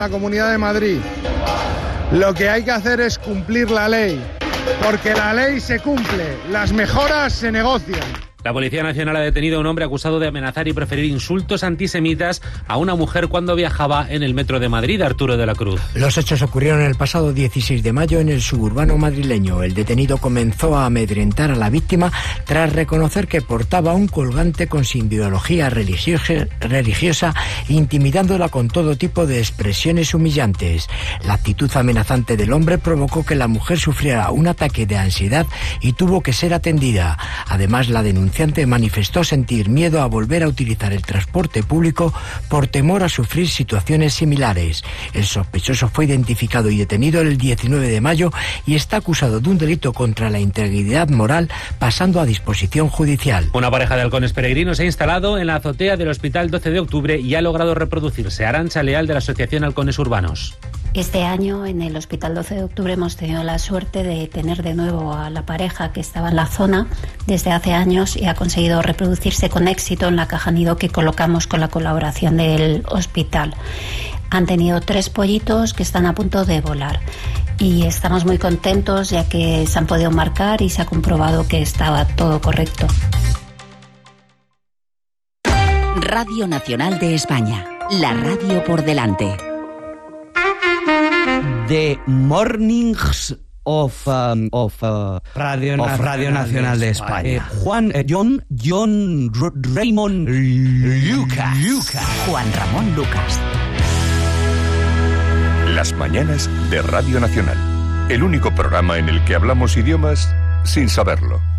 la Comunidad de Madrid. Lo que hay que hacer es cumplir la ley, porque la ley se cumple, las mejoras se negocian. La Policía Nacional ha detenido a un hombre acusado de amenazar y proferir insultos antisemitas a una mujer cuando viajaba en el metro de Madrid, Arturo de la Cruz. Los hechos ocurrieron el pasado 16 de mayo en el suburbano madrileño. El detenido comenzó a amedrentar a la víctima tras reconocer que portaba un colgante con simbología religiosa, intimidándola con todo tipo de expresiones humillantes. La actitud amenazante del hombre provocó que la mujer sufriera un ataque de ansiedad y tuvo que ser atendida. Además, la denunciante manifestó sentir miedo a volver a utilizar el transporte público por temor a sufrir situaciones similares. El sospechoso fue identificado y detenido el 19 de mayo y está acusado de un delito contra la integridad moral, pasando a disposición judicial. Una pareja de halcones peregrinos se ha instalado en la azotea del Hospital 12 de Octubre y ha logrado reproducirse. Arantxa Leal, de la Asociación Halcones Urbanos. Este año en el Hospital 12 de Octubre hemos tenido la suerte de tener de nuevo a la pareja que estaba en la zona desde hace años y ha conseguido reproducirse con éxito en la caja nido que colocamos con la colaboración del hospital. Han tenido 3 pollitos que están a punto de volar y estamos muy contentos ya que se han podido marcar y se ha comprobado que estaba todo correcto. Radio Nacional de España, la radio por delante. The Mornings of Radio Nacional de España. John Raymond Lucas. Juan Ramón Lucas. Las mañanas de Radio Nacional. El único programa en el que hablamos idiomas sin saberlo.